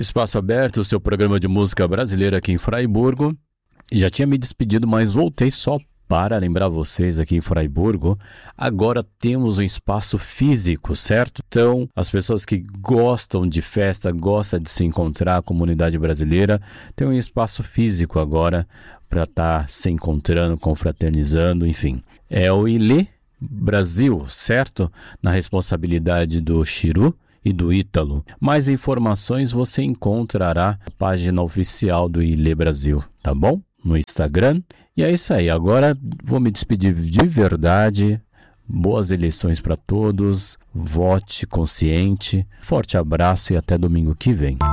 Espaço Aberto, o seu programa de música brasileira aqui em Fraiburgo. Já tinha me despedido, mas voltei só para lembrar vocês aqui em Fraiburgo. Agora temos um espaço físico, certo? Então, as pessoas que gostam de festa, gostam de se encontrar, a comunidade brasileira, tem um espaço físico agora para estar se encontrando, confraternizando, enfim. É o Ilê Brasil, certo? Na responsabilidade do Chiru e do Ítalo. Mais informações você encontrará na página oficial do Ilê Brasil, tá bom? No Instagram. E é isso aí. Agora vou me despedir de verdade. Boas eleições para todos. Vote consciente. Forte abraço e até domingo que vem.